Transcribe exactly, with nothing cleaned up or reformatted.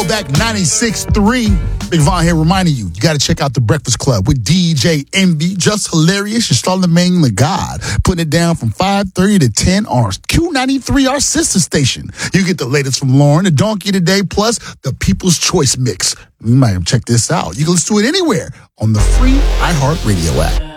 Throwback ninety-six point three. Big Von here reminding you, you got to check out The Breakfast Club with D J Envy. Just hilarious. You're Charlamagne the God. Putting it down from five thirty to ten on Q ninety-three, our sister station. You get the latest from Lauren, the Donkey Today, plus the People's Choice Mix. You might have checked this out. You can listen to it anywhere on the free iHeartRadio app.